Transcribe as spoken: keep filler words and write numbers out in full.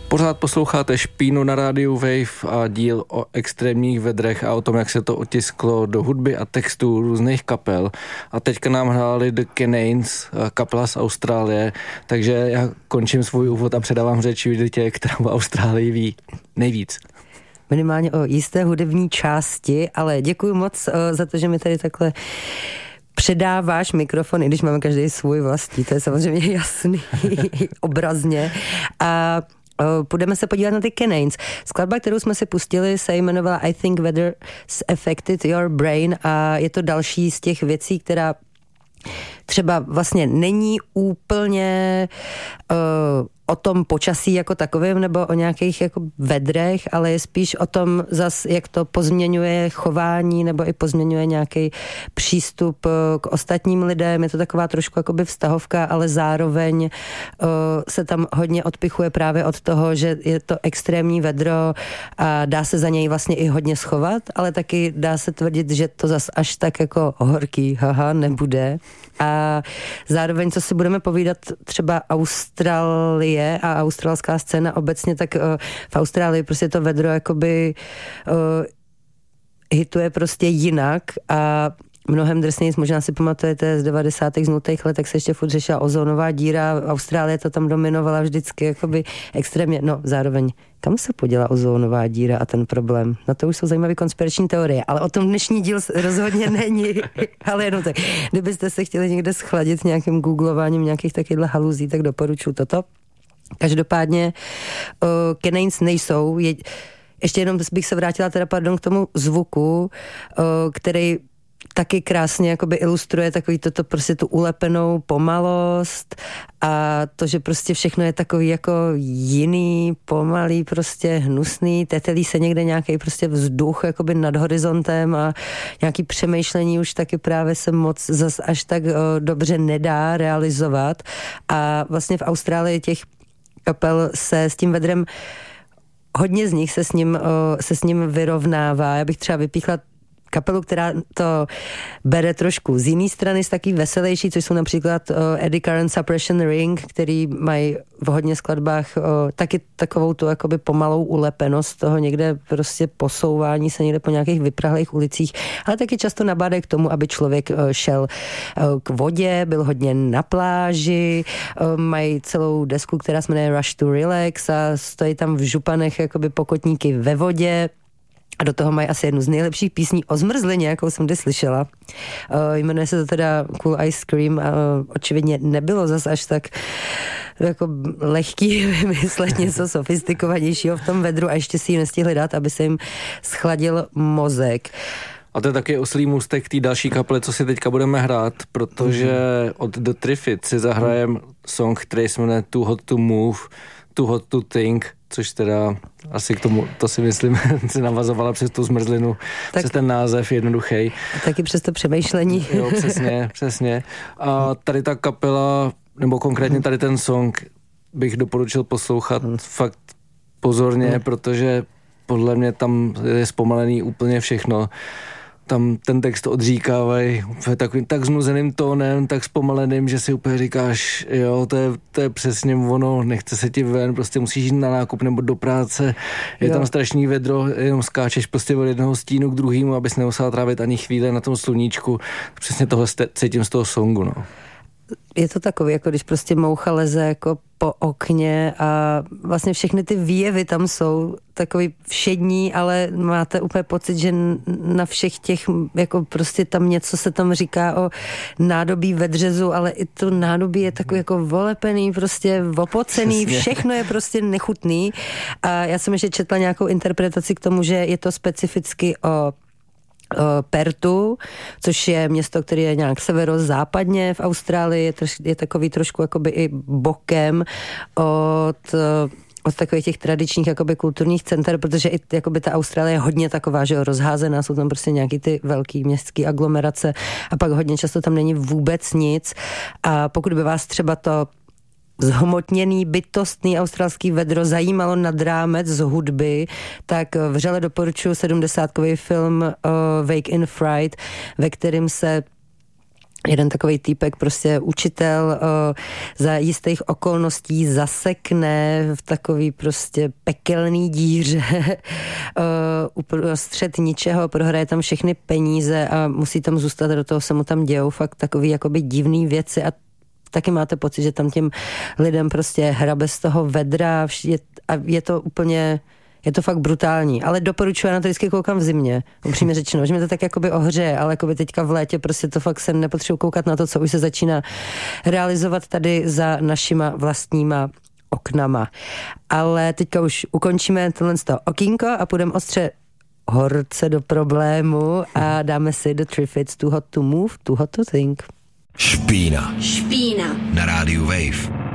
Pořád posloucháte Špínu na rádiu Wave a díl o extrémních vedrech a o tom, jak se to otisklo do hudby a textů různých kapel. A teďka nám hráli The Cananes, kapela z Austrálie, takže já končím svůj úvod a předávám řeč Juditě, která o Austrálii ví nejvíc. Minimálně o jisté hudební části, ale děkuji moc uh, za to, že mi tady takhle předáváš mikrofon, i když máme každý svůj vlastní, to je samozřejmě jasný obrazně. A uh, půjdeme se podívat na ty Cananes. Skladba, kterou jsme si pustili, se jmenovala I Think Weather's Affected Your Brain a je to další z těch věcí, která třeba vlastně není úplně uh, o tom počasí jako takovém nebo o nějakých jako vedrech, ale je spíš o tom zas, jak to pozměňuje chování nebo i pozměňuje nějaký přístup k ostatním lidem. Je to taková trošku jakoby vztahovka, ale zároveň uh, se tam hodně odpichuje právě od toho, že je to extrémní vedro a dá se za něj vlastně i hodně schovat, ale taky dá se tvrdit, že to zas až tak jako horký, haha, nebude. A zároveň, co si budeme povídat, třeba Austrálie a australská scéna obecně, tak uh, v Austrálii prostě to vedro jakoby uh, hituje prostě jinak a mnohem drsněji, možná si pamatujete z devadesátých z nultých let, tak se ještě furt řešila ozónová díra, Austrálie to tam dominovala vždycky jakoby extrémně, no zároveň, kam se poděla ozónová díra a ten problém? No to už jsou zajímavé konspirační teorie, ale o tom dnešní díl rozhodně není, ale jenom tak, kdybyste se chtěli někde schladit nějakým googlováním nějakých takovýchhle haluzí, tak doporučuji toto. Každopádně uh, Cananes nejsou, je, ještě jenom bych se vrátila teda pardon k tomu zvuku, uh, který taky krásně jakoby ilustruje takový toto prostě tu ulepenou pomalost a to, že prostě všechno je takový jako jiný, pomalý, prostě hnusný, tetelí se někde nějaký prostě vzduch jakoby nad horizontem a nějaký přemýšlení už taky právě se moc zas až tak o, dobře nedá realizovat a vlastně v Austrálii těch kapel se s tím vedrem, hodně z nich se s ním, o, se s ním vyrovnává. Já bych třeba vypíchla kapelu, která to bere trošku z jiné strany, z taky veselější, což jsou například uh, Eddie Current Suppression Ring, který mají v hodně skladbách uh, taky takovou tu jakoby pomalou ulepenost toho někde prostě posouvání se někde po nějakých vyprahlých ulicích, ale taky často nabádají k tomu, aby člověk uh, šel uh, k vodě, byl hodně na pláži, uh, mají celou desku, která se jmenuje Rush to Relax a stojí tam v županech jakoby pokotníky ve vodě. A do toho mají asi jednu z nejlepších písní o zmrzlině, jakou jsem kdy slyšela. Uh, jmenuje se to teda Cool Ice Cream. Uh, očividně nebylo zas až tak jako lehký vymyslet něco sofistikovanějšího v tom vedru a ještě si ji nestihli dát, aby se jim schladil mozek. A to je taky oslý můstek k té další kapele, co si teďka budeme hrát, protože mm-hmm. od The Triffids si zahrajem song, který se jmenuje Too Hot to Move, Too Hot to Think, což teda asi k tomu, to si myslím, se navazovala přes tu zmrzlinu, tak, přes ten název jednoduchý. Taky přes to přemýšlení. Jo, přesně, přesně. A tady ta kapela, nebo konkrétně tady ten song, bych doporučil poslouchat hmm. fakt pozorně, hmm. protože podle mě tam je zpomalený úplně všechno. Tam ten text odříkávají takovým tak znuzeným tónem, tak zpomaleným, že si úplně říkáš, jo, to je, to je přesně ono, nechce se ti ven, prostě musíš jít na nákup nebo do práce, je jo. Tam strašný vedro, jenom skáčeš prostě od jednoho stínu k druhému, abys nemusela trávit ani chvíli na tom sluníčku. Přesně tohle cítím z toho songu, no. Je to takový, jako když prostě moucha leze jako po okně a vlastně všechny ty výjevy tam jsou takový všední, ale máte úplně pocit, že na všech těch, jako prostě tam něco se tam říká o nádobí ve dřezu, ale i to nádobí je takový jako volepený, prostě opocený, všechno je prostě nechutný a já jsem ještě četla nějakou interpretaci k tomu, že je to specificky o Pertu, což je město, které je nějak severozápadně v Austrálii, je, troš, je takový trošku jakoby i bokem od, od takových těch tradičních jakoby kulturních center, protože i jakoby ta Austrálie je hodně taková, že jo, rozházená, jsou tam prostě nějaký ty velký městský aglomerace a pak hodně často tam není vůbec nic a pokud by vás třeba to zhmotněný, bytostný australský vedro zajímalo nad rámec z hudby, tak vřele doporučuji sedmdesátkový film uh, Wake in Fright, ve kterém se jeden takový týpek, prostě učitel o, za jistých okolností zasekne v takový prostě pekelný díře o, uprostřed ničeho, prohraje tam všechny peníze a musí tam zůstat, do toho se mu tam dějou fakt takový jakoby divný věci a taky máte pocit, že tam těm lidem prostě hrabe z toho vedra a je to úplně... Je to fakt brutální, ale doporučuji, na to vždycky koukám v zimě, upřímně řečeno, že mi to tak jakoby ohřeje, ale jakoby teďka v létě prostě to fakt se nepotřebuji koukat na to, co už se začíná realizovat tady za našima vlastníma oknama. Ale teďka už ukončíme tohle okýnko a půjdeme ostře horce do problému a dáme si The Triffids Too Hot to Move, Too Hot to Think. Špína. Špína. Na rádiu Wave.